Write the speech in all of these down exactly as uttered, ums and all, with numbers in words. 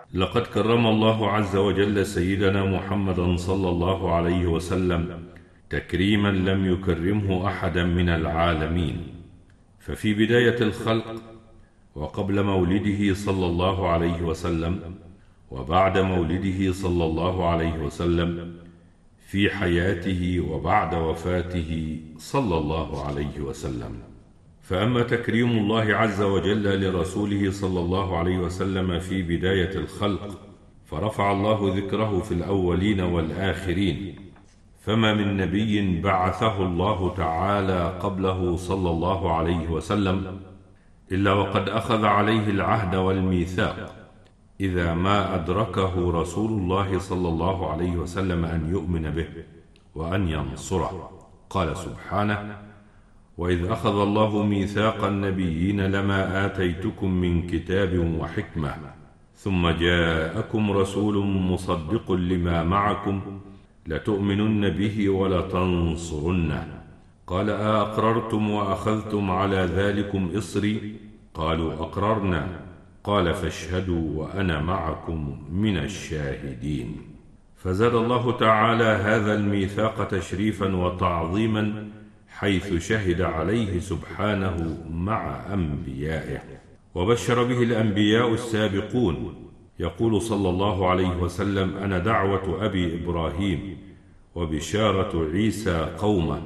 لقد كرم الله عز وجل سيدنا محمدا صلى الله عليه وسلم تكريما لم يكرمه أحدا من العالمين. ففي بداية الخلق وقبل مولده صلى الله عليه وسلم وبعد مولده صلى الله عليه وسلم، في حياته وبعد وفاته صلى الله عليه وسلم. فأما تكريم الله عز وجل لرسوله صلى الله عليه وسلم في بداية الخلق فرفع الله ذكره في الأولين والآخرين، فما من نبي بعثه الله تعالى قبله صلى الله عليه وسلم إلا وقد أخذ عليه العهد والميثاق إذا ما أدركه رسول الله صلى الله عليه وسلم أن يؤمن به وأن ينصره. قال سبحانه: وإذ أخذ الله ميثاق النبيين لما آتيتكم من كتاب وحكمة ثم جاءكم رسول مصدق لما معكم لتؤمنن به ولتنصرنه. قال: أأقررتم وأخذتم على ذلكم إصري؟ قالوا: أقررنا. قال: فاشهدوا وأنا معكم من الشاهدين. فزاد الله تعالى هذا الميثاق تشريفا وتعظيما، حيث شهد عليه سبحانه مع أنبيائه وبشر به الأنبياء السابقون. يقول صلى الله عليه وسلم: أنا دعوة أبي إبراهيم وبشارة عيسى قومه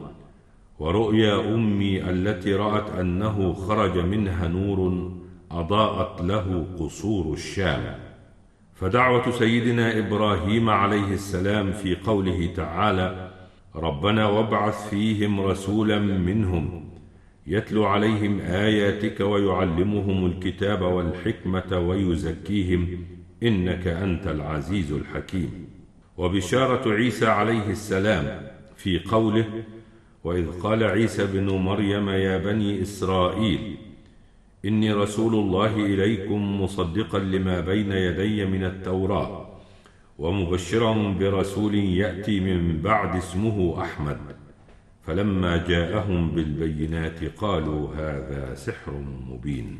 ورؤيا أمي التي رأت أنه خرج منها نور أضاءت له قصور الشام. فدعوة سيدنا إبراهيم عليه السلام في قوله تعالى: ربنا وابعث فيهم رسولا منهم يتلو عليهم آياتك ويعلمهم الكتاب والحكمة ويزكيهم إنك أنت العزيز الحكيم. وبشارة عيسى عليه السلام في قوله: وإذ قال عيسى بن مريم يا بني إسرائيل إني رسول الله إليكم مصدقا لما بين يدي من التوراة ومبشرا برسول يأتي من بعد اسمه أحمد. فلما جاءهم بالبينات قالوا هذا سحر مبين.